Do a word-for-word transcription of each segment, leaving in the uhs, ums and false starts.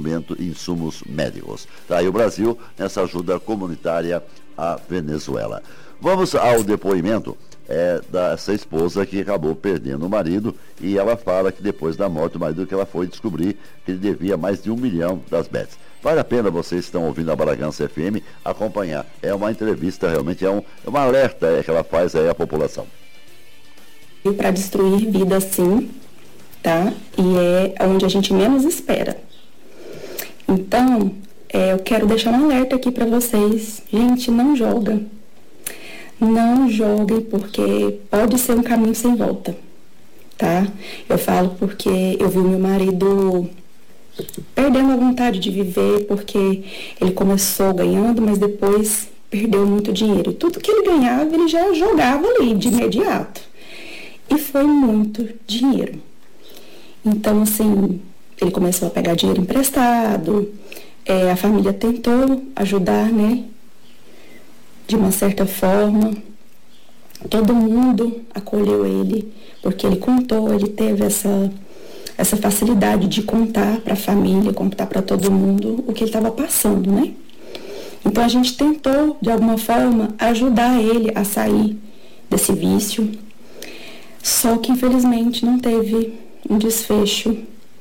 insumento, insumos médicos. Tá aí o Brasil nessa ajuda comunitária à Venezuela. Vamos ao depoimento é, dessa esposa que acabou perdendo o marido, e ela fala que depois da morte do marido que ela foi descobrir que ele devia mais de um milhão das bets. Vale a pena vocês que estão ouvindo a Bragança F M acompanhar. É uma entrevista, realmente é um, é um alerta é, que ela faz aí à população. Para destruir vida, sim, tá? E é onde a gente menos espera. Então, é, eu quero deixar um alerta aqui para vocês. Gente, não joga. Não joguem, porque pode ser um caminho sem volta, tá? Eu falo porque eu vi o meu marido perdendo a vontade de viver, porque ele começou ganhando, mas depois perdeu muito dinheiro. E tudo que ele ganhava, ele já jogava ali de imediato. E foi muito dinheiro. Então, assim, ele começou a pegar dinheiro emprestado, é, a família tentou ajudar, né? De uma certa forma, todo mundo acolheu ele, porque ele contou, ele teve essa, essa facilidade de contar para a família, contar para todo mundo o que ele estava passando, né? Então a gente tentou, de alguma forma, ajudar ele a sair desse vício, só que infelizmente não teve um desfecho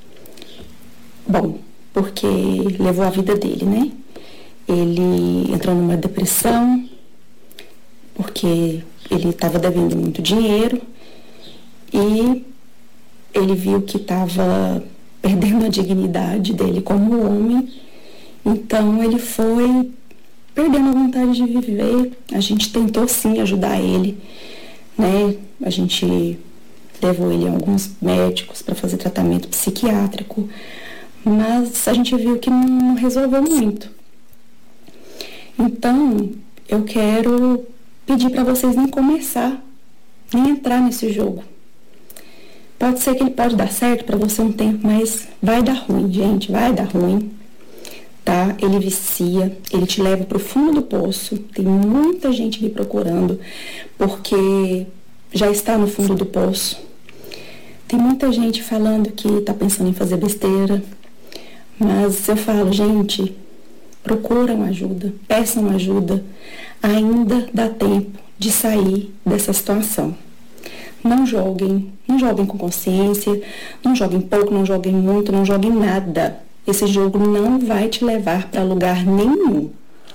bom, porque levou a vida dele, né? Ele entrou numa depressão, porque ele estava devendo muito dinheiro e ele viu que estava perdendo a dignidade dele como homem, então ele foi perdendo a vontade de viver. A gente tentou sim ajudar ele, né? A gente levou ele a alguns médicos para fazer tratamento psiquiátrico, mas a gente viu que não resolveu muito. Então, eu quero pedir para vocês nem começar, nem entrar nesse jogo. Pode ser que ele pode dar certo para você um tempo, mas vai dar ruim, gente, vai dar ruim, tá? Ele vicia, ele te leva para o fundo do poço. Tem muita gente me procurando porque já está no fundo do poço. Tem muita gente falando que está pensando em fazer besteira, mas eu falo, gente, procuram ajuda, peçam ajuda, ainda dá tempo de sair dessa situação. Não joguem, não joguem com consciência, não joguem pouco, não joguem muito, não joguem nada. Esse jogo não vai te levar para lugar nenhum.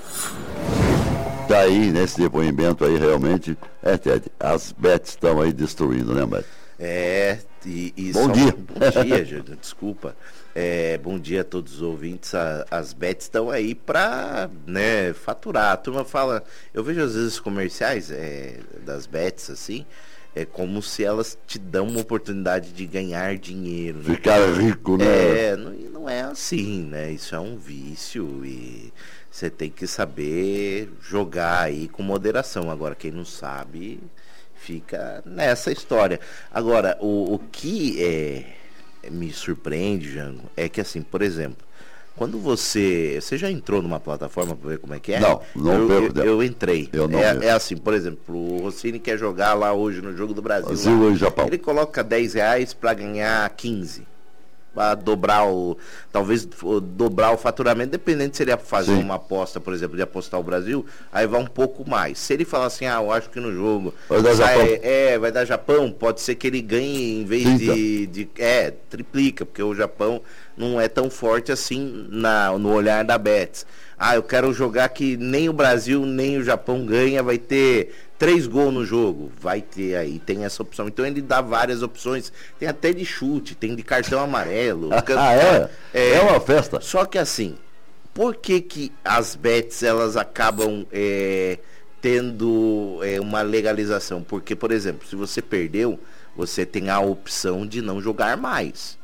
Daí, nesse depoimento aí, realmente, é, Ted, as bets estão aí destruindo, né, Beto? É, e, e bom só, dia. Bom dia, Júlio, desculpa. É, bom dia a todos os ouvintes. A, as bets estão aí para, né, faturar. A turma fala, eu vejo às vezes comerciais é, das bets assim, é como se elas te dão uma oportunidade de ganhar dinheiro, né? Ficar rico, né? É, não, não é assim, né? Isso é um vício e você tem que saber jogar aí com moderação. Agora, quem não sabe, fica nessa história. Agora, o, o que é, me surpreende, Jango, é que assim, por exemplo, quando você... Você já entrou numa plataforma para ver como é que é? Não, não eu, perco, eu, eu entrei. Eu não é, é assim, por exemplo, o Rossini quer jogar lá hoje no Jogo do Brasil. Brasil lá, e Japão. Ele coloca dez reais para ganhar quinze. Para dobrar o... Talvez dobrar o faturamento, dependendo se ele ia fazer Sim. uma aposta, por exemplo, de apostar o Brasil, aí vai um pouco mais. Se ele falar assim, ah, eu acho que no jogo... Vai dar sai, Japão. É, vai dar Japão, pode ser que ele ganhe em vez de, de... É, triplica, porque o Japão não é tão forte assim na, no olhar da Bets. Ah, eu quero jogar que nem o Brasil, nem o Japão ganha, vai ter três gols no jogo. Vai ter aí, tem essa opção. Então ele dá várias opções. Tem até de chute, tem de cartão amarelo. ah, é? é? É uma festa. Só que assim, por que que as bets, elas acabam é, tendo é, uma legalização? Porque, por exemplo, se você perdeu, você tem a opção de não jogar mais.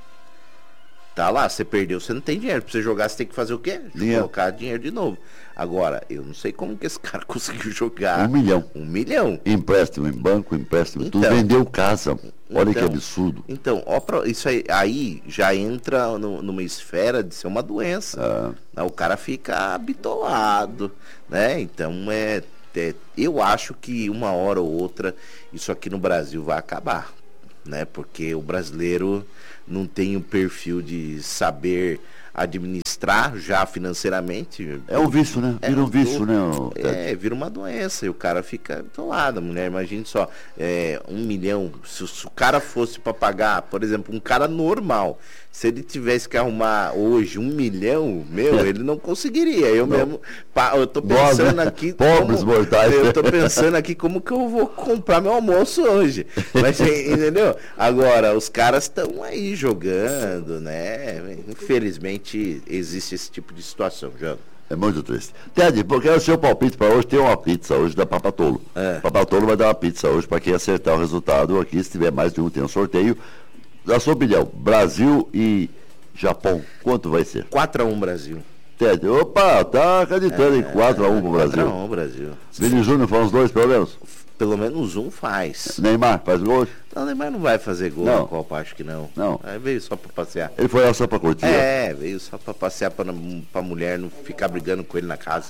Tá lá, você perdeu, você não tem dinheiro. Pra você jogar, você tem que fazer o quê? Dinheiro. Colocar dinheiro de novo. Agora, eu não sei como que esse cara conseguiu jogar. Um milhão. Um milhão. Empréstimo em banco, empréstimo. Então, tu vendeu casa. Olha então, que absurdo. Então, ó, isso aí, aí já entra no, numa esfera de ser uma doença. Ah. O cara fica bitolado, né? Então, é, é, eu acho que uma hora ou outra isso aqui no Brasil vai acabar, né? Porque o brasileiro não tem o perfil de saber administrar já financeiramente. É um vício, né? Vira um vício, né? É, vira uma doença e o cara fica atolado. A mulher, imagine só, é, um milhão, se, se o cara fosse para pagar, por exemplo, um cara normal, se ele tivesse que arrumar hoje um milhão, meu, ele não conseguiria. Eu não. mesmo, eu tô pensando Nós, aqui... Pobres como, mortais. Eu tô pensando aqui como que eu vou comprar meu almoço hoje. Mas, entendeu? Agora, os caras estão aí jogando, né? Infelizmente, existe esse tipo de situação, Jânio. É muito triste. Ted, porque é o seu palpite para hoje, tem uma pizza hoje da Papatolo. É. Papatolo vai dar uma pizza hoje para quem acertar o resultado aqui. Se tiver mais de um, tem um sorteio. Na sua opinião, Brasil e Japão, quanto vai ser? quatro a um Brasil. Ted, opa, tá acreditando é, em quatro a um pro Brasil. quatro a um Brasil. Vini Júnior faz uns dois, pelo menos? Pelo menos um faz. Neymar faz gol? Não, Neymar não vai fazer gol não. na Copa, acho que não. Não. Aí veio só pra passear. Ele foi lá só pra curtir? É, veio só pra passear pra, pra mulher não ficar brigando com ele na casa.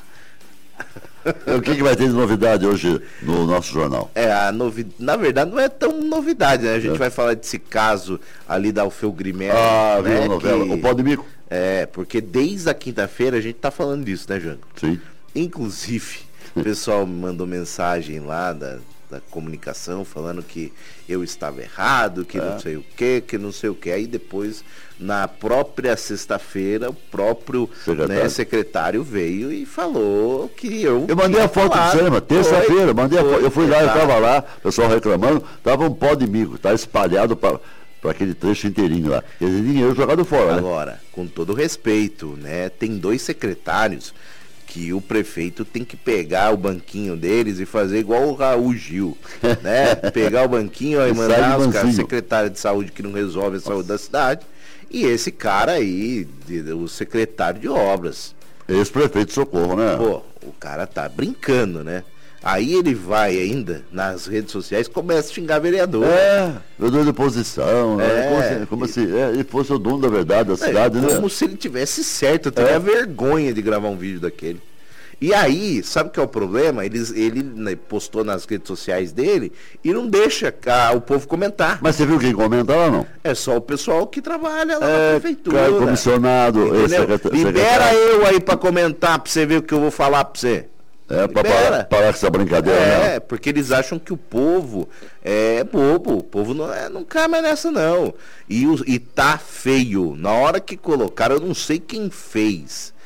O que, que vai ter de novidade hoje no nosso jornal? É, a novi... na verdade não é tão novidade, né? A gente é. vai falar desse caso ali da Alfeu Grimel. Ah, né? viu a novela, que... o Pó de Mico. É, porque desde a quinta-feira a gente tá falando disso, né, Jango? Sim. Inclusive, o pessoal me mandou mensagem lá da, da comunicação falando que eu estava errado, que é. não sei o que, que não sei o que. Aí depois, na própria sexta-feira, o próprio secretário. Né, secretário veio e falou que eu... Eu mandei a foto do cinema, terça-feira, mandei a foto. Eu fui lá, eu estava lá, o pessoal reclamando, tava um pó de mico, tá espalhado para... para aquele trecho inteirinho lá. Quer dizer, dinheiro jogado fora, Agora, né? com todo respeito, né? Tem dois secretários que o prefeito tem que pegar o banquinho deles e fazer igual o Raul Gil, né? Pegar o banquinho e mandar os caras, secretário de saúde que não resolve a Nossa. saúde da cidade, e esse cara aí, o secretário de obras. Ex-prefeito de Socorro, né? Pô, o cara tá brincando, né? Aí ele vai ainda nas redes sociais e começa a xingar vereador. É, vereador de oposição, né? É, como se, como e... se é, ele fosse o dono da verdade da cidade, é, né? Como se ele tivesse certo, eu teria é. vergonha de gravar um vídeo daquele. E aí, sabe o que é o problema? Ele, ele né, postou nas redes sociais dele e não deixa a, o povo comentar. Mas você viu quem comenta lá, não? É só o pessoal que trabalha lá é, na prefeitura. Cara, comissionado. Secretário, Libera eu aí pra comentar, pra você ver o que eu vou falar pra você. É, para parar, parar com essa brincadeira, É, né? porque eles acham que o povo é bobo, o povo não, é, não cai mais nessa não. E, o, e tá feio. Na hora que colocaram, eu não sei quem fez,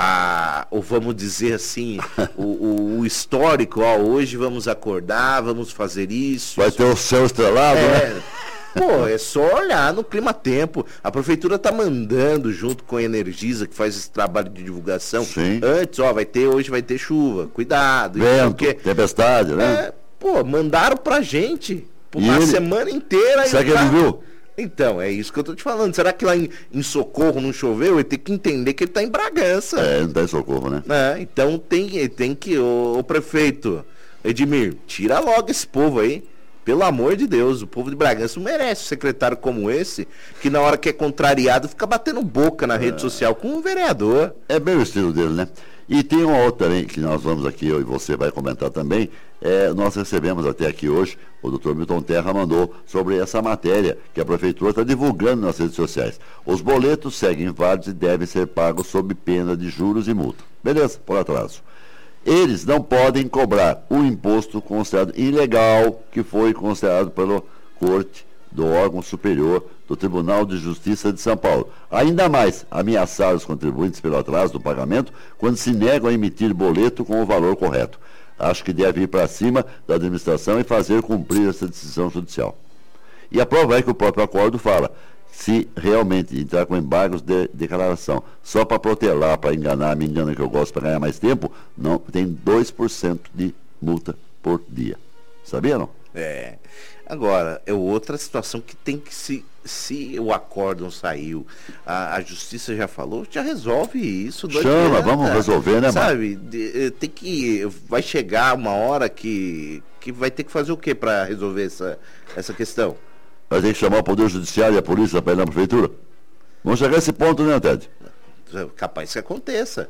a, ou vamos dizer assim, o, o, o histórico, ó, hoje vamos acordar, vamos fazer isso. Vai ter o céu estrelado, é, né? Pô, é só olhar no Clima Tempo. A prefeitura tá mandando junto com a Energisa, que faz esse trabalho de divulgação. Sim. Antes, ó, vai ter, hoje vai ter chuva. Cuidado. Vento, porque, tempestade, né? É, pô, mandaram pra gente. Por e uma ele... semana inteira. Será que ele não viu? Então, é isso que eu tô te falando. Será que lá em, em Socorro não choveu? Ele tem que entender que ele tá em Bragança. É, não tá em Socorro, né? É, então tem, tem que, ô, ô prefeito, Edmir, tira logo esse povo aí. Pelo amor de Deus, o povo de Bragança não merece um secretário como esse, que na hora que é contrariado fica batendo boca na rede é. social com um vereador. É bem o estilo dele, né? E tem uma outra também que nós vamos aqui, eu e você vai comentar também. É, nós recebemos até aqui hoje, o doutor Milton Terra mandou sobre essa matéria que a prefeitura está divulgando nas redes sociais. Os boletos seguem válidos e devem ser pagos sob pena de juros e multa. Beleza, por atraso. Eles não podem cobrar o imposto considerado ilegal, que foi considerado pela Corte do órgão superior do Tribunal de Justiça de São Paulo. Ainda mais, ameaçar os contribuintes pelo atraso do pagamento quando se negam a emitir boleto com o valor correto. Acho que deve ir para cima da administração e fazer cumprir essa decisão judicial. E a prova é que o próprio acordo fala, se realmente entrar com embargos de declaração só para protelar, para enganar, me engana que eu gosto para ganhar mais tempo, não, tem dois por cento de multa por dia. Sabia, não? É. Agora, é outra situação que tem que se, se o acórdão saiu, a, a justiça já falou, já resolve isso. Chama, vamos resolver, né, Sabe, de, tem que, vai chegar uma hora que, que vai ter que fazer o que para resolver essa, essa questão? Vai ter que chamar o Poder Judiciário e a polícia para ir na prefeitura? Vamos chegar a esse ponto, né, Ted? Capaz que aconteça.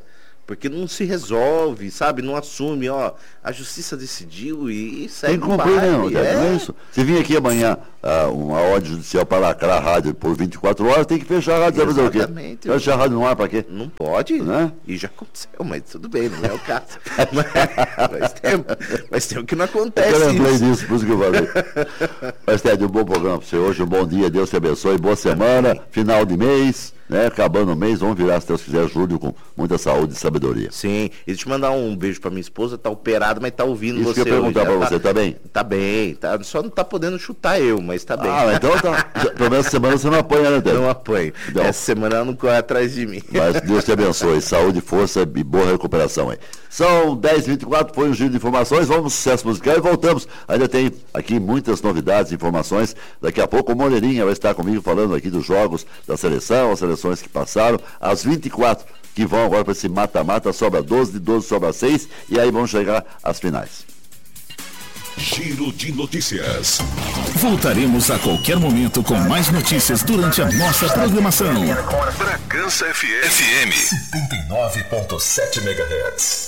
porque não se resolve, sabe? Não assume, ó, a justiça decidiu e, e segue. Tem que cumprir, não, é. não é isso. Se vir aqui amanhã uh, uma ordem judicial para lacrar a rádio por vinte e quatro horas, tem que fechar a rádio. Fazer o quê? Vai fechar a rádio no ar para quê? Não pode, né? E já aconteceu, mas tudo bem, não é o caso. mas, mas, tem, mas tem o que não acontece. Eu lembrei isso. disso, por isso que eu falei. Mas, Ted, um bom programa para você hoje, um bom dia, Deus te abençoe, boa semana, final de mês. Né? Acabando o mês, vamos virar, se Deus quiser, julho com muita saúde e sabedoria. Sim, e deixa eu mandar um beijo pra minha esposa, tá operada, mas tá ouvindo Isso você. Que eu ia perguntar hoje, pra tá, você, tá bem? Tá bem, tá, só não tá podendo chutar eu, mas tá bem. Ah, então tá. Pelo menos essa semana você não apanha, né, Débora? Não apanho. Então, essa semana ela não corre atrás de mim. Mas Deus te abençoe, saúde, força e boa recuperação aí. São dez e vinte e quatro, foi um giro de informações, vamos no sucesso musical e voltamos. Ainda tem aqui muitas novidades, informações. Daqui a pouco o Moreirinha vai estar comigo falando aqui dos jogos da seleção, as seleções que passaram, às vinte e quatro, que vão agora para esse mata-mata, sobra doze, de doze sobra seis, e aí vão chegar às finais. Giro de notícias. Voltaremos a qualquer momento com mais notícias durante a nossa programação. Bragança F M setenta e nove ponto sete megahertz.